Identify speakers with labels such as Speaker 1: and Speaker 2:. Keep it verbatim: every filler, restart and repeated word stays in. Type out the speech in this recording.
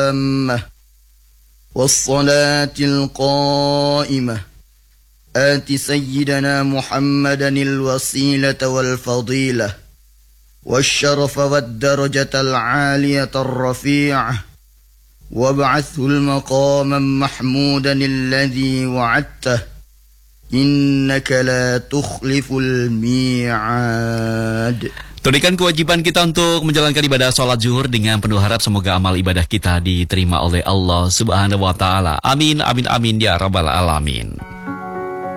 Speaker 1: التامة والصلاة القائمة آت سيدنا محمدا الوسيلة والفضيلة والشرف والدرجة العالية الرفيعة وابعثه المقاما محمودا الذي وعدته إنك لا تخلف الميعاد.
Speaker 2: Tunaikan kewajiban kita untuk menjalankan ibadah sholat zuhur dengan penuh harap semoga amal ibadah kita diterima oleh Allah Subhanahu wa Ta'ala. Amin, amin, amin ya Rabbal Alamin.